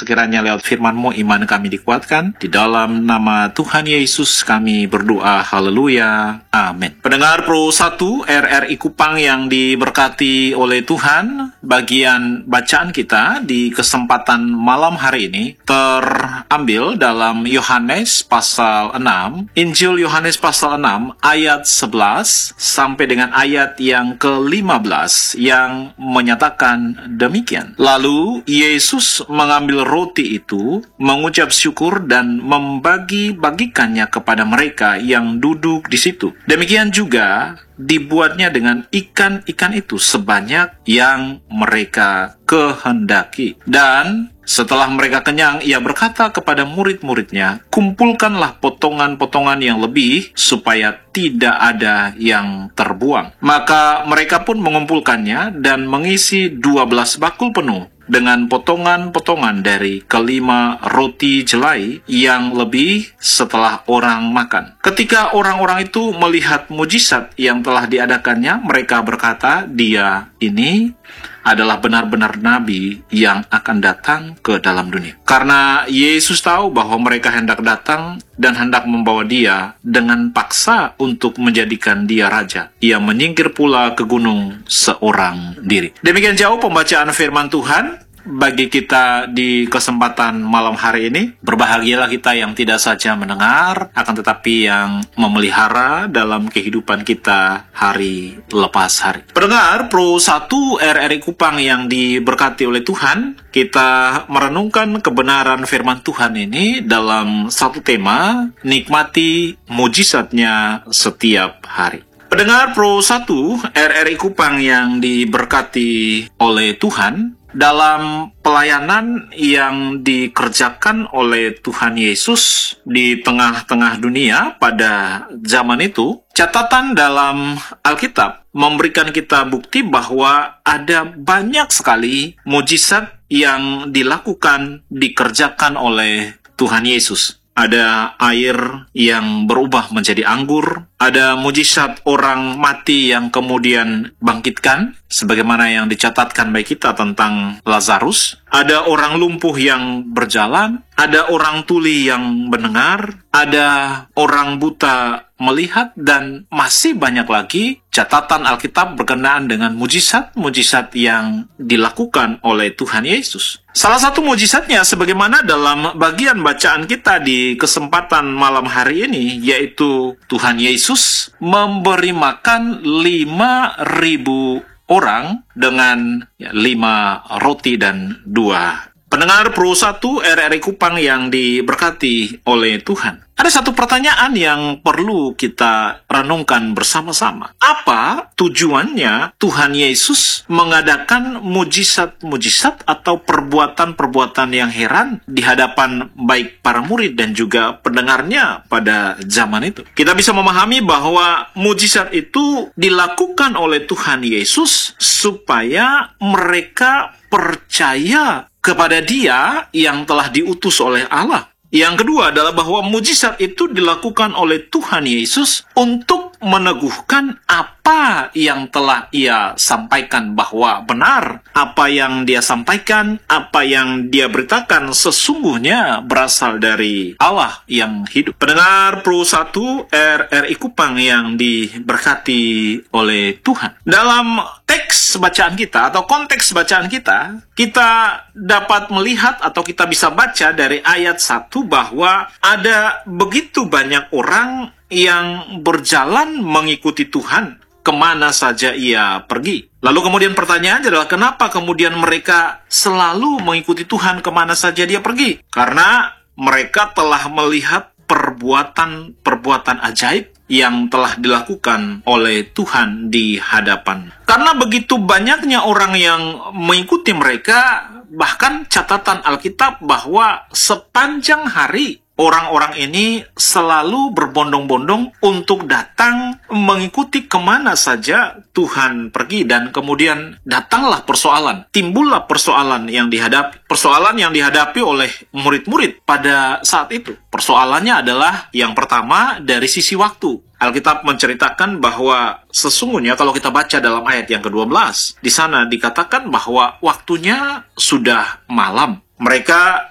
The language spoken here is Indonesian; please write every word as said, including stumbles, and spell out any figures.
Sekiranya lewat firman-Mu iman kami dikuatkan. Di dalam nama Tuhan Yesus kami berdoa. Haleluya. Amin. Pendengar Pro satu R R I Kupang yang diberkati oleh Tuhan, bagian bacaan kita di kesempatan malam hari ini terambil dalam Yohanes pasal enam. Injil Yohanes pasal enam ayat sebelas sampai dengan ayat yang ke lima belas yang menyatakan demikian. Lalu Yesus mengambil roti itu, mengucap syukur dan membagi-bagikannya kepada mereka yang duduk di situ. Demikian juga dibuatnya dengan ikan-ikan itu sebanyak yang mereka kehendaki. Dan setelah mereka kenyang, ia berkata kepada murid-muridnya, kumpulkanlah potongan-potongan yang lebih, supaya tidak ada yang terbuang. Maka mereka pun mengumpulkannya dan mengisi dua belas bakul penuh dengan potongan-potongan dari kelima roti jelai yang lebih setelah orang makan. Ketika orang-orang itu melihat mujizat yang telah diadakannya, mereka berkata, dia ini adalah benar-benar nabi yang akan datang ke dalam dunia. Karena Yesus tahu bahwa mereka hendak datang dan hendak membawa dia dengan paksa untuk menjadikan dia raja, ia menyingkir pula ke gunung seorang diri. Demikian jauh pembacaan firman Tuhan bagi kita di kesempatan malam hari ini. Berbahagialah kita yang tidak saja mendengar, akan tetapi yang memelihara dalam kehidupan kita hari lepas hari. Pendengar Pro satu R R I Kupang yang diberkati oleh Tuhan, kita merenungkan kebenaran firman Tuhan ini dalam satu tema, nikmati mujizatnya setiap hari. Pendengar Pro satu R R I Kupang yang diberkati oleh Tuhan, dalam pelayanan yang dikerjakan oleh Tuhan Yesus di tengah-tengah dunia pada zaman itu, catatan dalam Alkitab memberikan kita bukti bahwa ada banyak sekali mujizat yang dilakukan, dikerjakan oleh Tuhan Yesus. Ada air yang berubah menjadi anggur, ada mujizat orang mati yang kemudian bangkitkan, sebagaimana yang dicatatkan bagi kita tentang Lazarus. Ada orang lumpuh yang berjalan, ada orang tuli yang mendengar, ada orang buta melihat, dan masih banyak lagi catatan Alkitab berkenaan dengan mujizat-mujizat yang dilakukan oleh Tuhan Yesus. Salah satu mujizatnya sebagaimana dalam bagian bacaan kita di kesempatan malam hari ini, yaitu Tuhan Yesus memberi makan lima ribu orang dengan ya, lima roti dan dua. Pendengar Pro satu R R I Kupang yang diberkati oleh Tuhan. Ada satu pertanyaan yang perlu kita renungkan bersama-sama. Apa tujuannya Tuhan Yesus mengadakan mujizat-mujizat atau perbuatan-perbuatan yang heran di hadapan baik para murid dan juga pendengarnya pada zaman itu? Kita bisa memahami bahwa mujizat itu dilakukan oleh Tuhan Yesus supaya mereka percaya kepada Dia yang telah diutus oleh Allah. Yang kedua adalah bahwa mujizat itu dilakukan oleh Tuhan Yesus untuk meneguhkan apa yang telah Ia sampaikan, bahwa benar apa yang Dia sampaikan, apa yang Dia beritakan sesungguhnya berasal dari Allah yang hidup. Pendengar Pro satu R R I Kupang yang diberkati oleh Tuhan. Dalam teks bacaan kita atau konteks bacaan kita, kita dapat melihat atau kita bisa baca dari ayat satu bahwa ada begitu banyak orang yang berjalan mengikuti Tuhan kemana saja Ia pergi. Lalu kemudian pertanyaannya adalah kenapa kemudian mereka selalu mengikuti Tuhan kemana saja Dia pergi? Karena mereka telah melihat perbuatan-perbuatan ajaib yang telah dilakukan oleh Tuhan di hadapan. Karena begitu banyaknya orang yang mengikuti mereka, bahkan catatan Alkitab bahwa sepanjang hari orang-orang ini selalu berbondong-bondong untuk datang mengikuti kemana saja Tuhan pergi. Dan kemudian datanglah persoalan, timbullah persoalan yang dihadapi. Persoalan yang dihadapi oleh murid-murid pada saat itu. Persoalannya adalah yang pertama dari sisi waktu. Alkitab menceritakan bahwa sesungguhnya kalau kita baca dalam ayat yang kedua belas, di sana dikatakan bahwa waktunya sudah malam. Mereka